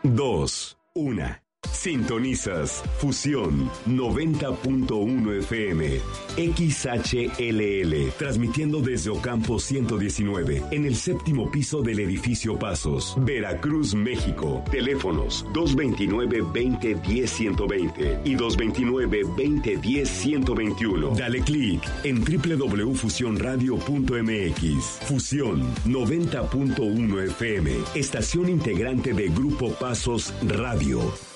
2, 1. Sintonizas Fusión 90.1 FM XHLL, transmitiendo desde Ocampo 119, en el séptimo piso del edificio Pasos, Veracruz, México. Teléfonos 229-2010-120 y 229-2010-121. Dale clic en www.fusionradio.mx. Fusión 90.1 FM, estación integrante de Grupo Pasos Radio.